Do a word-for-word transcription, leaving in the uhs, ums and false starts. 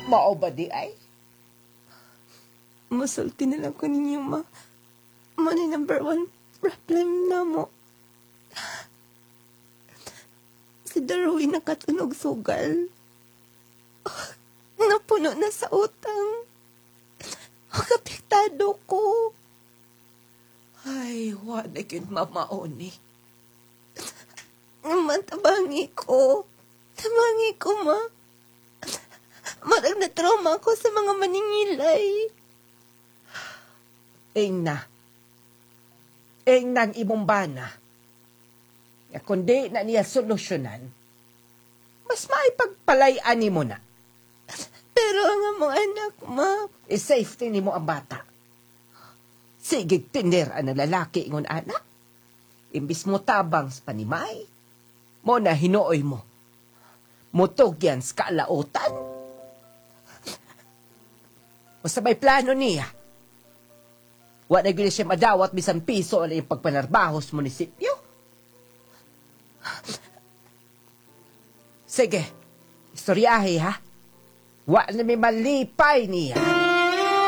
Mao ba di ay? Masulti na lang ko ninyo, ma. Mo ni number one problem na mo. Si Darwin nakatunog sugal. Oh, napuno na sa utang. Oh, kapiktado ko. Ay, wala na yun mamaoni. Naman, tabangi ko. Tabangi ko, ma. Marag na trauma ko sa mga maningilay. Ing na. Ing nang imong bana. Ya, kundi na niya solusyonan, mas maipagpalayan ni mo na. Pero ang among anak, ma. I-safety ni mo ang bata. Sige, tinder ang lalaki ingon anak. Imbis mo tabang sa panimay, mo na hinooy mo. Mutog yan sa kalautan. O sabay plano niya. Wa na gili siya madawat bisan piso na yung pagpanarbahos munisipyo. Sige, istoryahe ha. Wa na may malipay niya.